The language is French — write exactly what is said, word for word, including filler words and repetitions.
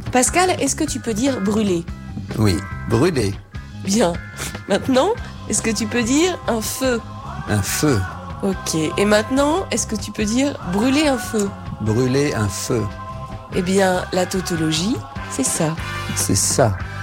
Pascal, est-ce que tu peux dire brûler ? Oui, brûler. Bien. Maintenant, est-ce que tu peux dire un feu ? Un feu. Ok. Et maintenant, est-ce que tu peux dire brûler un feu ? Brûler un feu. Eh bien, la tautologie, c'est ça. C'est ça.